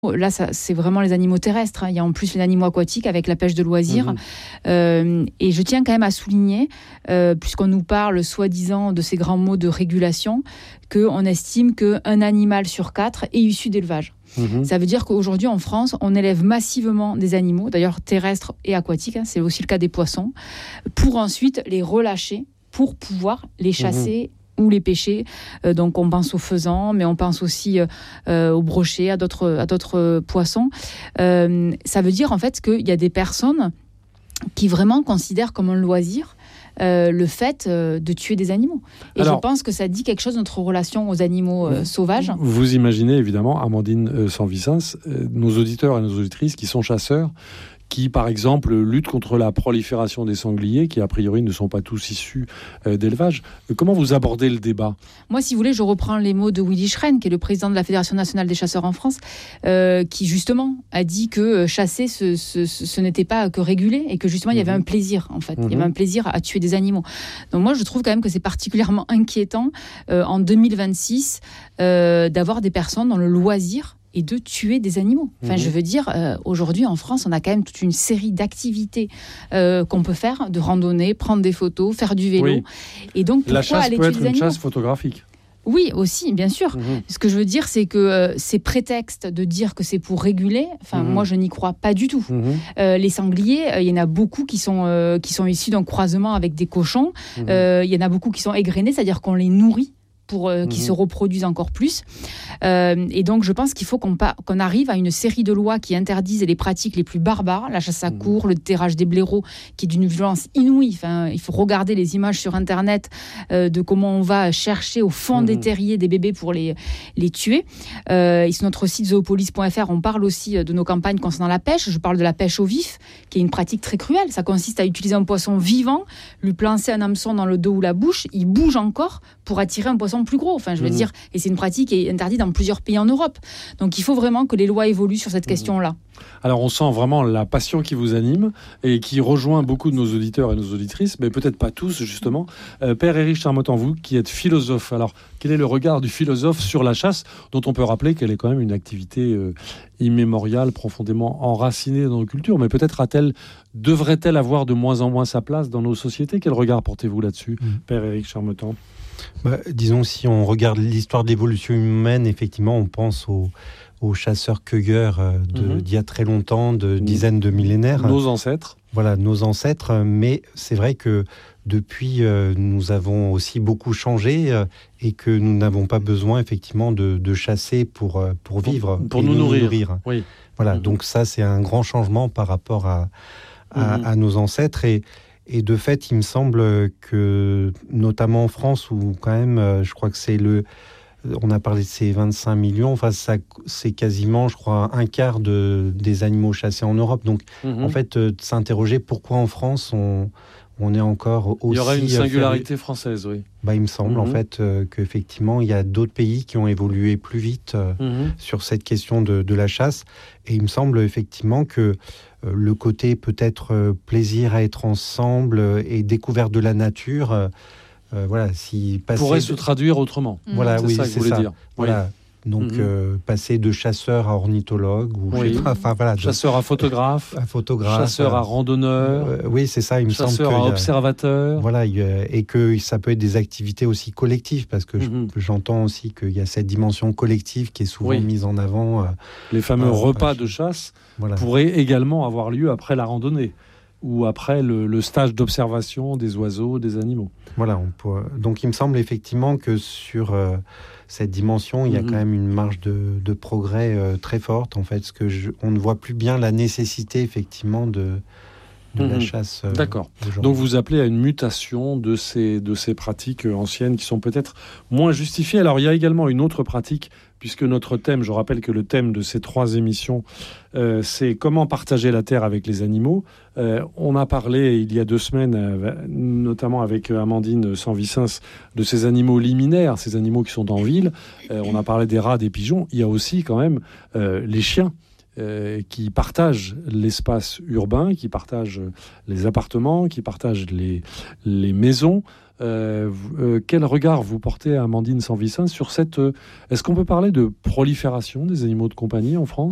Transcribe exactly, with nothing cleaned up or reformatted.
Là, ça, c'est vraiment les animaux terrestres. Il y a en plus les animaux aquatiques avec la pêche de loisirs. Mmh. Euh, et je tiens quand même à souligner, euh, puisqu'on nous parle soi-disant de ces grands mots de régulation, qu'on estime qu'un animal sur quatre est issu d'élevage. Mmh. Ça veut dire qu'aujourd'hui, en France, on élève massivement des animaux, d'ailleurs terrestres et aquatiques, hein, c'est aussi le cas des poissons, pour ensuite les relâcher, pour pouvoir les chasser. Mmh. Ou les pêcher. Euh, donc on pense aux faisans, mais on pense aussi euh, aux brochets, à d'autres, à d'autres poissons. Euh, ça veut dire en fait qu'il y a des personnes qui vraiment considèrent comme un loisir euh, le fait euh, de tuer des animaux. Et alors, je pense que ça dit quelque chose de notre relation aux animaux euh, sauvages. Vous imaginez évidemment, Amandine euh, Sanvicens, euh, nos auditeurs et nos auditrices qui sont chasseurs, qui, par exemple, luttent contre la prolifération des sangliers, qui, a priori, ne sont pas tous issus euh, d'élevage. Comment vous abordez le débat ? Moi, si vous voulez, je reprends les mots de Willy Schren, qui est le président de la Fédération nationale des chasseurs en France, euh, qui, justement, a dit que chasser, ce, ce, ce n'était pas que réguler, et que, justement, mmh. il y avait un plaisir, en fait. Mmh. Il y avait un plaisir à tuer des animaux. Donc, moi, je trouve quand même que c'est particulièrement inquiétant, euh, en deux mille vingt-six, euh, d'avoir des personnes dans le loisir et de tuer des animaux. Enfin, mmh. je veux dire, euh, aujourd'hui, en France, on a quand même toute une série d'activités euh, qu'on peut faire, de randonnée, prendre des photos, faire du vélo. Oui. Et donc, pourquoi la chasse aller peut tuer être des une animaux ? Chasse photographique. Oui, aussi, bien sûr. Mmh. Ce que je veux dire, c'est que euh, ces prétextes de dire que c'est pour réguler, enfin, mmh. moi, je n'y crois pas du tout. Mmh. Euh, les sangliers, il euh, y en a beaucoup qui sont, euh, qui sont issus d'un croisement avec des cochons. Il mmh. euh, y en a beaucoup qui sont égrenés, c'est-à-dire qu'on les nourrit pour euh, qu'ils mmh. se reproduisent encore plus. Euh, et donc, je pense qu'il faut qu'on, pa- qu'on arrive à une série de lois qui interdisent les pratiques les plus barbares, la chasse à courre, mmh. le terrage des blaireaux, qui est d'une violence inouïe. Enfin, il faut regarder les images sur Internet euh, de comment on va chercher au fond mmh. des terriers des bébés pour les, les tuer. Euh, et sur notre site zoopolis point f r, on parle aussi de nos campagnes concernant la pêche. Je parle de la pêche au vif, qui est une pratique très cruelle. Ça consiste à utiliser un poisson vivant, lui plancer un hameçon dans le dos ou la bouche, il bouge encore pour attirer un poisson plus gros, enfin je veux mmh. dire, et c'est une pratique qui est interdite dans plusieurs pays en Europe. Donc il faut vraiment que les lois évoluent sur cette mmh. question-là. Alors on sent vraiment la passion qui vous anime et qui rejoint beaucoup de nos auditeurs et nos auditrices, mais peut-être pas tous justement. Euh, Père Éric Charmotan, vous qui êtes philosophe, alors quel est le regard du philosophe sur la chasse, dont on peut rappeler qu'elle est quand même une activité euh, immémoriale, profondément enracinée dans nos cultures, mais peut-être a-t-elle, devrait-elle avoir de moins en moins sa place dans nos sociétés ? Quel regard portez-vous là-dessus, mmh. Père Éric Charmotan ? Bah, disons, si on regarde l'histoire de l'évolution humaine, effectivement, on pense aux, aux chasseurs-cueilleurs euh, de, mmh. d'il y a très longtemps, de mmh. dizaines de millénaires. Nos ancêtres. Voilà, nos ancêtres. Mais c'est vrai que depuis, euh, nous avons aussi beaucoup changé euh, et que nous n'avons pas besoin, effectivement, de, de chasser pour, euh, pour vivre. Pour, pour nous, nous nourrir. nourrir. Oui. Voilà, mmh. donc ça, c'est un grand changement par rapport à, à, mmh. à nos ancêtres. Et Et de fait, il me semble que, notamment en France, où quand même, je crois que c'est le... On a parlé de ces vingt-cinq millions, enfin, ça, c'est quasiment, je crois, un quart de, des animaux chassés en Europe. Donc, mmh. en fait, de s'interroger pourquoi en France, on, on est encore aussi... Il y aurait une singularité française, oui. Bah, il me semble, mmh. en fait, euh, qu'effectivement, il y a d'autres pays qui ont évolué plus vite euh, mmh. sur cette question de, de la chasse. Et il me semble, effectivement, que euh, le côté peut-être euh, plaisir à être ensemble euh, et découverte de la nature... Euh, Euh, voilà, si passer pourrait de... se traduire autrement. Mmh. Voilà, c'est oui, ça que c'est vous voulez ça. dire. Voilà. Oui. Donc, mmh. euh, passer de chasseur à ornithologue ou oui. je sais pas, enfin voilà, de... chasseur à photographe, à photographe, chasseur voilà. à randonneur, euh, oui, c'est ça. Il me chasseur semble à a... observateur. Voilà, a... et que ça peut être des activités aussi collectives parce que mmh. je... j'entends aussi qu'il y a cette dimension collective qui est souvent oui. mise en avant. Euh... Les fameux euh, repas de chasse voilà. pourraient également avoir lieu après la randonnée ou après le, le stage d'observation des oiseaux, des animaux. Voilà, on peut... donc il me semble effectivement que sur euh, cette dimension, il y a mmh. quand même une marge de, de progrès euh, très forte, en fait, parce que je, on ne voit plus bien la nécessité effectivement de, de mmh. la chasse. Euh, D'accord. Donc vous appelez à une mutation de ces, de ces pratiques anciennes qui sont peut-être moins justifiées. Alors il y a également une autre pratique, puisque notre thème, je rappelle que le thème de ces trois émissions, euh, c'est comment partager la terre avec les animaux. Euh, on a parlé il y a deux semaines, euh, notamment avec Amandine Sanvicens, de ces animaux liminaires, ces animaux qui sont en ville. Euh, on a parlé des rats, des pigeons. Il y a aussi quand même euh, les chiens. euh, qui partagent l'espace urbain, qui partagent les appartements, qui partagent les, les maisons. Euh, euh, quel regard vous portez, Amandine Sanvicin, sur cette... Euh, est-ce qu'on peut parler de prolifération des animaux de compagnie en France ?